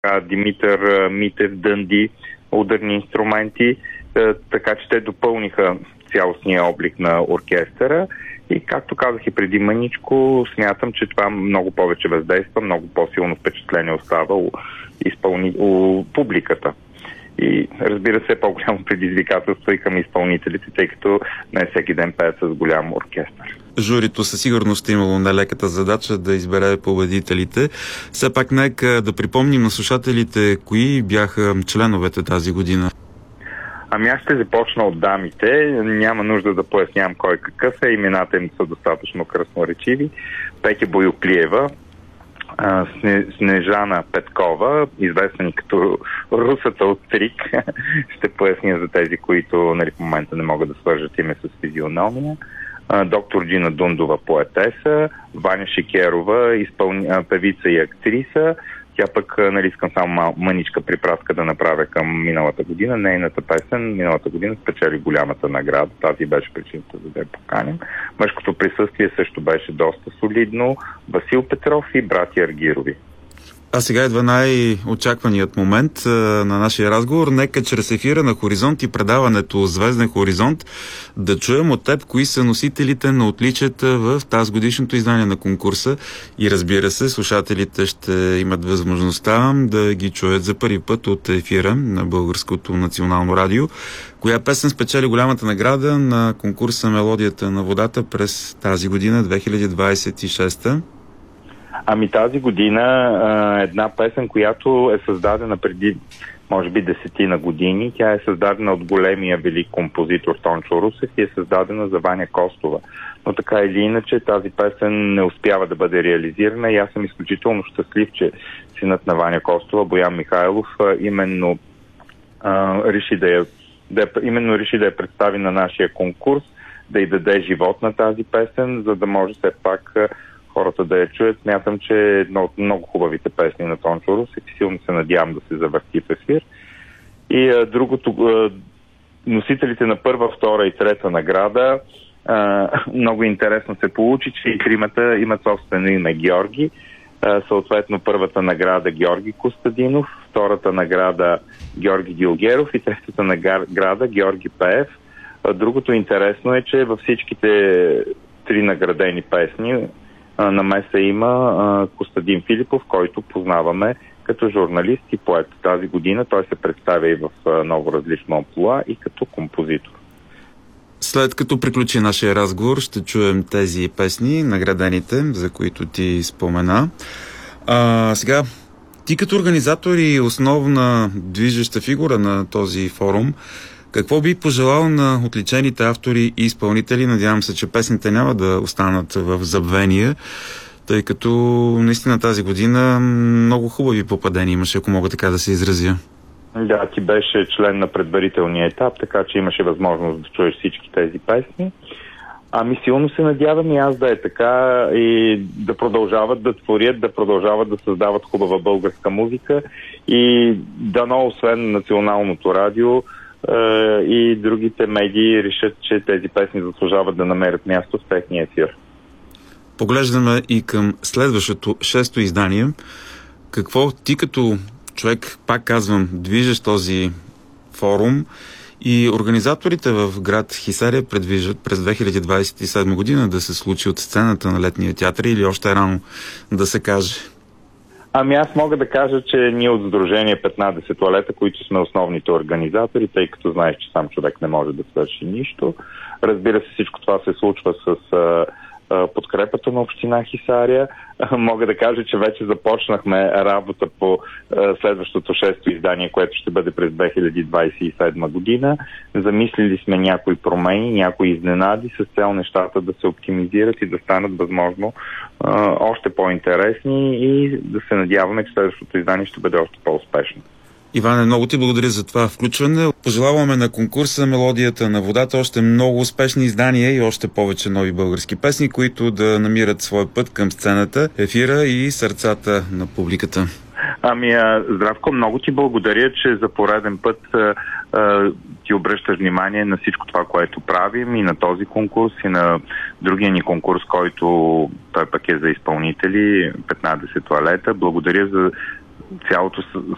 Димитър Митев, Дънди, ударни инструменти, така че те допълниха цялостния облик на оркестъра и както казах и преди мъничко, смятам, че това много повече въздейства, много по-силно впечатление остава у публиката. И разбира се, по-голямо предизвикателство и към изпълнителите, тъй като не всеки ден пеят с голям оркестър. Журито със сигурност е имало нелеката задача да избере победителите. Все пак нека да припомним на слушателите, кои бяха членовете тази година. Ами аз ще започна от дамите. Няма нужда да пояснявам кой какъв е. Имената им са достатъчно красноречиви. Петя Боюклиева, Снежана Петкова, известна като русата от Трик. Ще поясня за тези, които в момента не могат да свържат име с физиономия. Доктор Джина Дундова, поетеса, Ваня Шекерова, певица и актриса. Тя пък, искам само мъничка припратка да направя към миналата година. Нейната песен миналата година спечели голямата награда. Тази беше причината за да я поканим. Мъжкото присъствие също беше доста солидно. Васил Петров и братя Аргирови. А сега идва най-очакваният момент на нашия разговор. Нека чрез ефира на Хоризонт и предаването Звезден хоризонт да чуем от теб кои са носителите на отличията в тази годишното издание на конкурса. И разбира се, слушателите ще имат възможността да ги чуят за първи път от ефира на Българското национално радио. Коя песен спечели голямата награда на конкурса Мелодията на водата през тази година, 2026? Ами тази година една песен, която е създадена преди, може би, 10 години. Тя е създадена от големия велик композитор Тончо Русев и е създадена за Ваня Костова. Но така или иначе тази песен не успява да бъде реализирана и аз съм изключително щастлив, че синът на Ваня Костова, Боян Михайлов, именно реши да я представи на нашия конкурс, да й даде живот на тази песен, за да може все пак хората да я чуят. Смятам, че е едно от много хубавите песни на Тончо Русев и силно се надявам да се завърти в ефир. И другото, носителите на първа, втора и трета награда, много интересно се получи, че и тримата имат собствено име Георги. Съответно първата награда Георги Костадинов, втората награда Георги Дилгеров и третата награда Георги Пеев. Другото интересно е, че във всичките три наградени песни на меса има Костадин Филипов, който познаваме като журналист и поет. Тази година той се представя и в ново различно амплоа и като композитор. След като приключи нашия разговор, ще чуем тези песни, наградените, за които ти спомена. Сега, ти като организатор и основна движеща фигура на този форум, какво би пожелал на отличените автори и изпълнители? Надявам се, че песните няма да останат в забвение, тъй като наистина тази година много хубави попадения имаше, ако мога така да се изразя. Да, ти беше член на предварителния етап, така че имаше възможност да чуеш всички тези песни. Ами силно се надявам и аз да е така и да продължават да творят, да продължават да създават хубава българска музика и дано освен националното радио и другите медии решат, че тези песни заслужават да намерят място в техния ефир. Поглеждаме и към следващото 6-то издание. Какво ти като човек, пак казвам, движеш този форум и организаторите в град Хисаря предвиждат през 2027 година да се случи от сцената на Летния театър или още рано да се каже? Ами аз мога да кажа, че ние от Сдружение 15 туалета, които сме основните организатори, тъй като знаеш, че сам човек не може да свърши нищо. Разбира се, всичко това се случва с подкрепата на община Хисаря. Мога да кажа, че вече започнахме работа по следващото 6-то издание, което ще бъде през 2027 година. Замислили сме някои промени, някои изненади с цел нещата да се оптимизират и да станат възможно още по-интересни и да се надяваме, че следващото издание ще бъде още по-успешно. Иване, много ти благодаря за това включване. Пожелаваме на конкурса Мелодията на водата още много успешни издания и още повече нови български песни, които да намират своя път към сцената, ефира и сърцата на публиката. Ами, Здравко, много ти благодаря, че за пореден път ти обръщаш внимание на всичко това, което правим и на този конкурс и на другия ни конкурс, който той пък е за изпълнители, 15 туалета. Благодаря за цялото